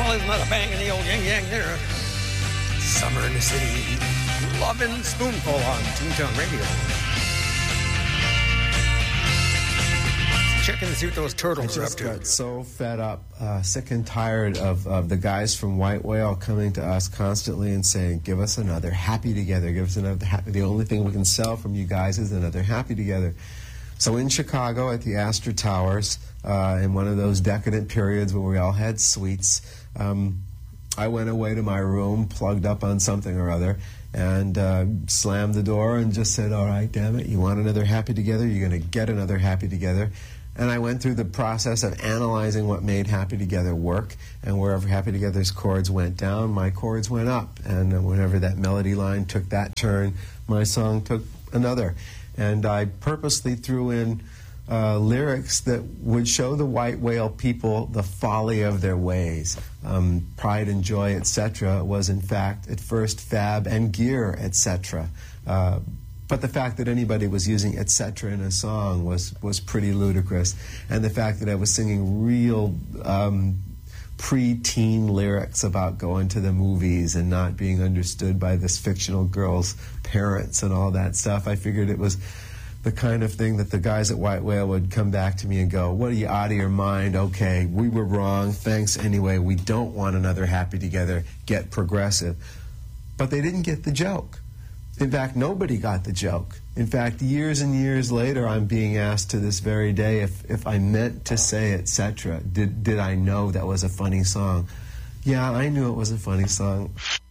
Well, isn't that a bang in the old yang there? Summer in the City. Lovin' Spoonful on Toontown Radio. Checking to see what those turtles are up to. I just got so fed up, sick and tired of the guys from White Whale coming to us constantly and saying, give us another Happy Together, give us another Happy. The only thing we can sell from you guys is another Happy Together. So in Chicago at the Astor Towers, in one of those decadent periods where we all had suites, I went away to my room, plugged up on something or other, and slammed the door and just said, all right, damn it, you want another Happy Together? You're going to get another Happy Together. And I went through the process of analyzing what made Happy Together work, and wherever Happy Together's chords went down, my chords went up. And whenever that melody line took that turn, my song took another. And I purposely threw in lyrics that would show the White Whale people the folly of their ways. Pride and joy, etc., was in fact at first fab and gear, etc. But the fact that anybody was using etc. in a song was pretty ludicrous. And the fact that I was singing real pre-teen lyrics about going to the movies and not being understood by this fictional girl's parents and all that stuff, I figured it was the kind of thing that the guys at White Whale would come back to me and go, what are you, out of your mind? Okay, we were wrong. Thanks anyway. We don't want another Happy Together. Get progressive. But they didn't get the joke. In fact, nobody got the joke. In fact, years and years later, I'm being asked to this very day if I meant to say etc. Did I know that was a funny song? Yeah, I knew it was a funny song.